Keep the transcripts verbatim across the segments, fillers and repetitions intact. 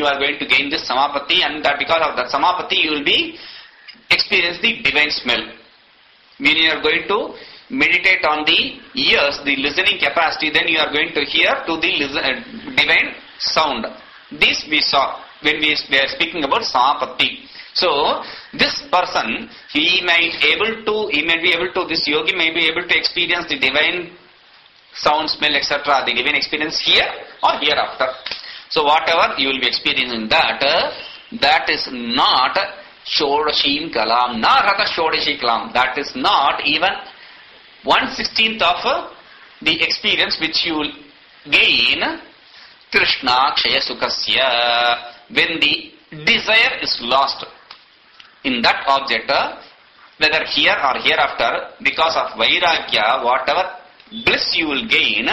you are going to gain this samapatti, and that because of that samapatti you will be experience the divine smell. When you are going to meditate on the ears, the listening capacity, then you are going to hear to the listen, uh, divine sound. This we saw when we were speaking about samapatti. So this person, he may be able to, he may be able to, this yogi may be able to experience the divine sound, smell, et cetera, the divine experience here or hereafter. So whatever you will be experiencing that, uh, that is not Shodashim Kalam, Narata Shodashi Kalam. That is not even one sixteenth of uh, the experience which you will gain Krishna Kshaya Sukhasya, when the desire is lost in that object, uh, whether here or hereafter, because of Vairagya, whatever bliss you will gain,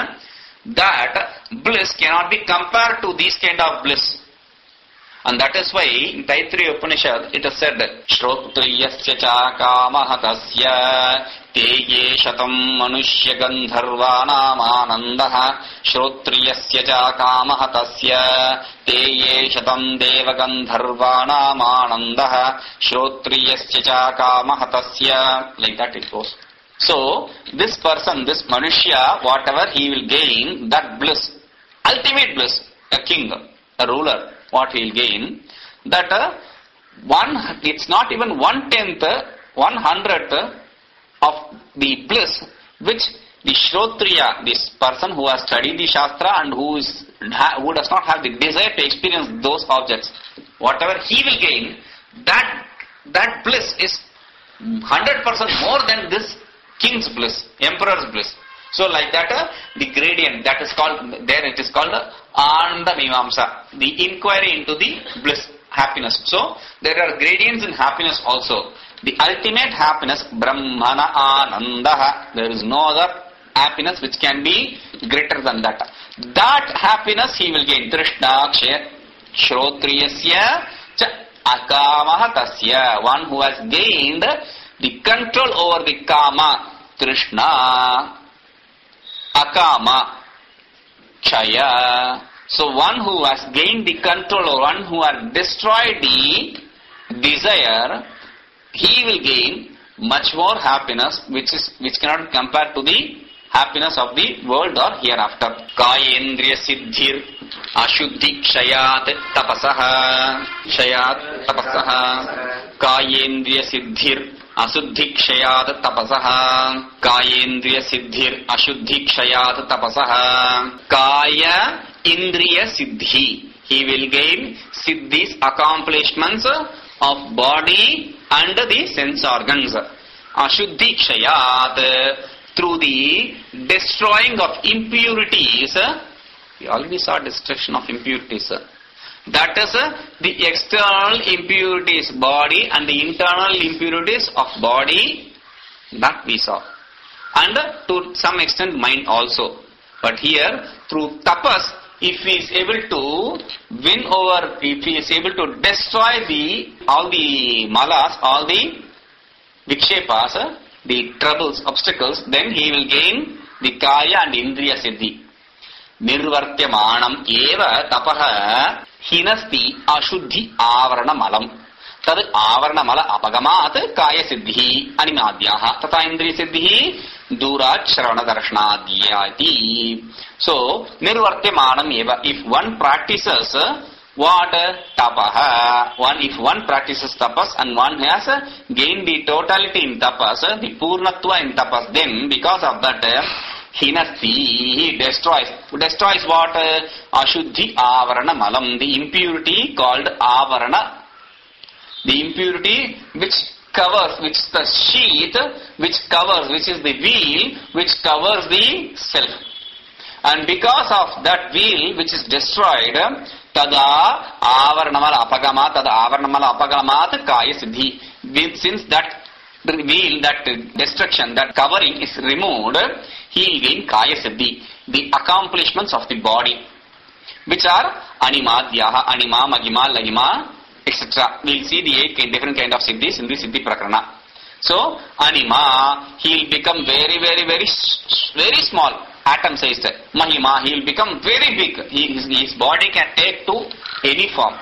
that bliss cannot be compared to this kind of bliss. And that is why in Taittiriya Upanishad it is said, Shrotriyasya cha kamahatasya teye shatam manushya gandharvanam anandaha Shrotriyasya cha kamahatasya teye shatam deva gandharvanam anandaha Shrotriyasya cha kamahatasya. Like that it goes. So this person, this Manushya, whatever he will gain, that bliss, ultimate bliss, a king, a ruler, what he will gain, that uh, one, it's not even one tenth, one hundredth of the bliss which the Shrotriya, this person who has studied the Shastra and who is who does not have the desire to experience those objects, whatever he will gain, that that bliss is one hundred percent more than this king's bliss, emperor's bliss. So like that, uh, the gradient, that is called, there it is called uh, Anda Mimamsa, the inquiry into the bliss, happiness. So there are gradients in happiness also. The ultimate happiness, Brahmana Anandaha, there is no other happiness which can be greater than that. That happiness he will gain. Trishna Kshaya Shrotriyasya cha Akamaha Tasya, one who has gained the control over the Kama, Trishna, Akama, Chaya. So one who has gained the control, or one who has destroyed the desire, he will gain much more happiness, which is which cannot be compared to the happiness of the world or hereafter. Kayendriya Siddhir Ashuddhi Kshayat Tapasaha Kshayat Tapasaha Kayendriya Siddhir Asuddhi Kshayat Tapasaha Kayendriya Siddhir Ashuddhi Kshayat Tapasaha Kaya Indriya Siddhi. He will gain Siddhis, accomplishments of body and the sense organs. Ashuddhi Kshayat, through the destroying of impurities. We already saw destruction of impurities. That is uh, the external impurities, body, and the internal impurities of body, that we saw. And uh, to some extent mind also. But here, through tapas, if he is able to win over, if he is able to destroy the all the malas, all the vikshepas, uh, the troubles, obstacles, then he will gain the kaya and indriya siddhi. Nirvartyamanam eva tapaha hinasti ashuddhi avarana malam. Tad avarana mala apagamat kaya siddhi animadhyaha tata indriya siddhi durat shravana darshanadhyati. So, nirvartyamanam eva, if one practices what? Tapaha. One, if one practices tapas and one has gained the totality in tapas, the purnatva in tapas, then because of that, hinasti, he destroys. Destroys what? Ashuddhi avarana malam, the impurity called avarana. The impurity which covers, which is the sheath, which covers, which is the veil, which covers the self. And because of that veil which is destroyed, tada avarnamala apagama, tada avarnamala apagamat kaya siddhi. Since that veil, that destruction, that covering is removed, he will gain kaya siddhi, the accomplishments of the body, which are animadhyaha, anima, magima, lagima, et cetera. We will see the eight different kind of siddhis in the siddhi prakarana. So, anima, he will become very, very, very, very small, atom sized. Mahima, he will become very big. He, his, his body can take to any form.